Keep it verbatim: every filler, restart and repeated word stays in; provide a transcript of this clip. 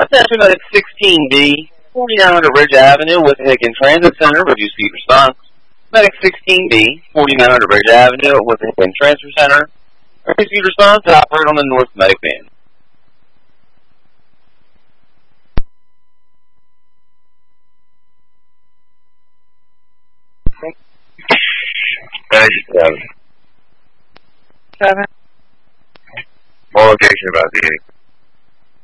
Attention Medic sixteen B, forty-nine hundred Ridge Avenue with Hicken Transit Center. Would you see response? Medic sixteen B, forty-nine hundred Ridge Avenue with Hicken Transfer Center. Receive response to operate on the North Medic van. Seven. More location about the